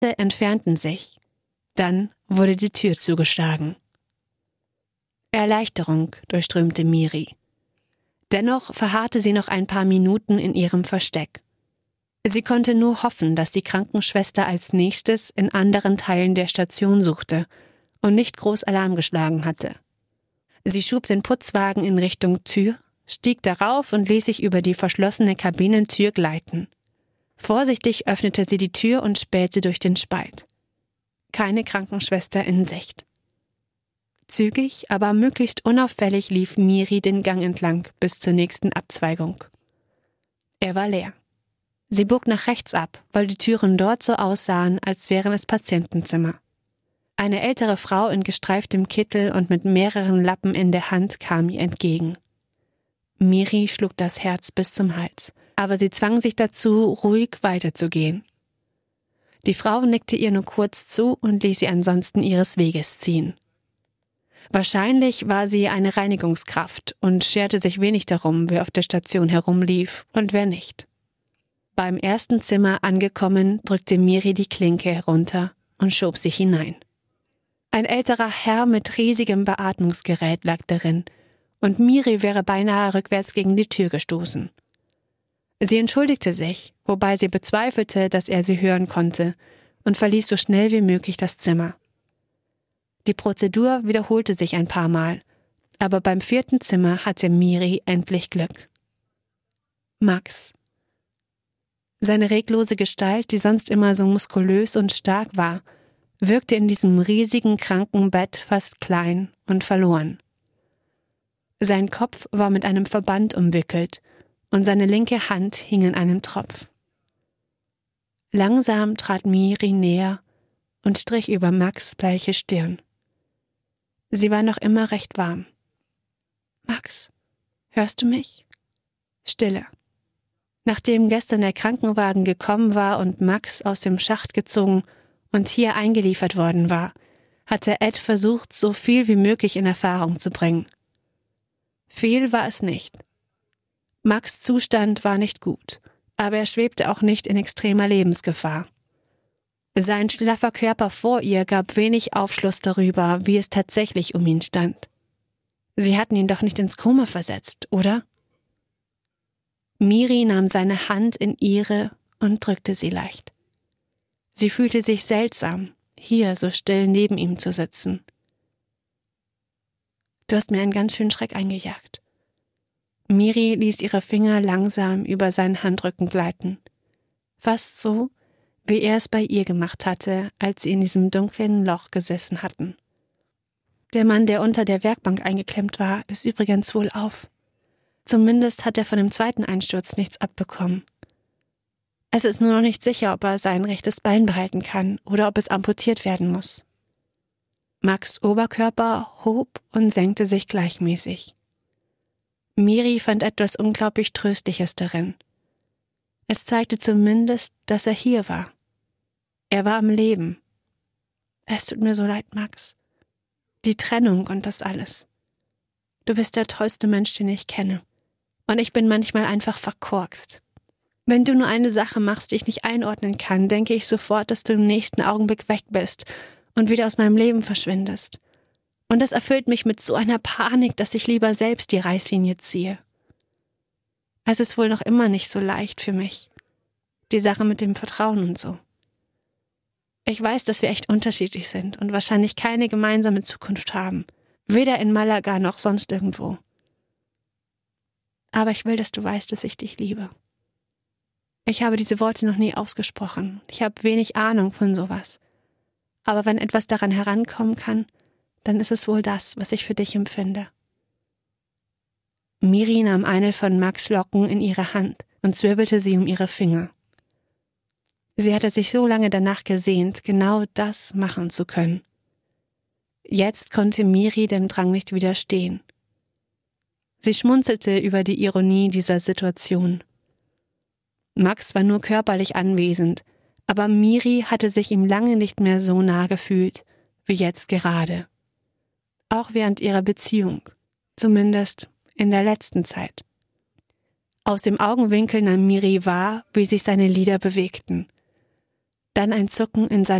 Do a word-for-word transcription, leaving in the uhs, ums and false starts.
Sie entfernten sich. Dann wurde die Tür zugeschlagen. Erleichterung durchströmte Miri. Dennoch verharrte sie noch ein paar Minuten in ihrem Versteck. Sie konnte nur hoffen, dass die Krankenschwester als nächstes in anderen Teilen der Station suchte und nicht groß Alarm geschlagen hatte. Sie schob den Putzwagen in Richtung Tür, stieg darauf und ließ sich über die verschlossene Kabinentür gleiten. Vorsichtig öffnete sie die Tür und spähte durch den Spalt. Keine Krankenschwester in Sicht. Zügig, aber möglichst unauffällig lief Miri den Gang entlang bis zur nächsten Abzweigung. Er war leer. Sie bog nach rechts ab, weil die Türen dort so aussahen, als wären es Patientenzimmer. Eine ältere Frau in gestreiftem Kittel und mit mehreren Lappen in der Hand kam ihr entgegen. Miri schlug das Herz bis zum Hals, aber sie zwang sich dazu, ruhig weiterzugehen. Die Frau nickte ihr nur kurz zu und ließ sie ansonsten ihres Weges ziehen. Wahrscheinlich war sie eine Reinigungskraft und scherte sich wenig darum, wer auf der Station herumlief und wer nicht. Beim ersten Zimmer angekommen, drückte Miri die Klinke herunter und schob sich hinein. Ein älterer Herr mit riesigem Beatmungsgerät lag darin, und Miri wäre beinahe rückwärts gegen die Tür gestoßen. Sie entschuldigte sich, wobei sie bezweifelte, dass er sie hören konnte, und verließ so schnell wie möglich das Zimmer. Die Prozedur wiederholte sich ein paar Mal, aber beim vierten Zimmer hatte Miri endlich Glück. Max. Seine reglose Gestalt, die sonst immer so muskulös und stark war, wirkte in diesem riesigen Krankenbett fast klein und verloren. Sein Kopf war mit einem Verband umwickelt und seine linke Hand hing in einem Tropf. Langsam trat Miri näher und strich über Max' bleiche Stirn. Sie war noch immer recht warm. »Max, hörst du mich?« Stille. Nachdem gestern der Krankenwagen gekommen war und Max aus dem Schacht gezogen und hier eingeliefert worden war, hatte Ed versucht, so viel wie möglich in Erfahrung zu bringen. Viel war es nicht. Max' Zustand war nicht gut, aber er schwebte auch nicht in extremer Lebensgefahr. Sein schlaffer Körper vor ihr gab wenig Aufschluss darüber, wie es tatsächlich um ihn stand. Sie hatten ihn doch nicht ins Koma versetzt, oder? Miri nahm seine Hand in ihre und drückte sie leicht. Sie fühlte sich seltsam, hier so still neben ihm zu sitzen. »Du hast mir einen ganz schönen Schreck eingejagt.« Miri ließ ihre Finger langsam über seinen Handrücken gleiten. Fast so, wie er es bei ihr gemacht hatte, als sie in diesem dunklen Loch gesessen hatten. »Der Mann, der unter der Werkbank eingeklemmt war, ist übrigens wohlauf. Zumindest hat er von dem zweiten Einsturz nichts abbekommen. Es ist nur noch nicht sicher, ob er sein rechtes Bein behalten kann oder ob es amputiert werden muss.« Max' Oberkörper hob und senkte sich gleichmäßig. Miri fand etwas unglaublich Tröstliches darin. Es zeigte zumindest, dass er hier war. Er war am Leben. »Es tut mir so leid, Max. Die Trennung und das alles. Du bist der tollste Mensch, den ich kenne. Und ich bin manchmal einfach verkorkst. Wenn du nur eine Sache machst, die ich nicht einordnen kann, denke ich sofort, dass du im nächsten Augenblick weg bist und wieder aus meinem Leben verschwindest. Und das erfüllt mich mit so einer Panik, dass ich lieber selbst die Reißlinie ziehe. Es ist wohl noch immer nicht so leicht für mich. Die Sache mit dem Vertrauen und so. Ich weiß, dass wir echt unterschiedlich sind und wahrscheinlich keine gemeinsame Zukunft haben. Weder in Malaga noch sonst irgendwo. Aber ich will, dass du weißt, dass ich dich liebe. Ich habe diese Worte noch nie ausgesprochen. Ich habe wenig Ahnung von sowas. Aber wenn etwas daran herankommen kann, dann ist es wohl das, was ich für dich empfinde. Miri nahm eine von Max' Locken in ihre Hand und zwirbelte sie um ihre Finger. Sie hatte sich so lange danach gesehnt, genau das machen zu können. Jetzt konnte Miri dem Drang nicht widerstehen. Sie schmunzelte über die Ironie dieser Situation. Max war nur körperlich anwesend, aber Miri hatte sich ihm lange nicht mehr so nah gefühlt, wie jetzt gerade. Auch während ihrer Beziehung, zumindest in der letzten Zeit. Aus dem Augenwinkel nahm Miri wahr, wie sich seine Lider bewegten. Dann ein Zucken in seinem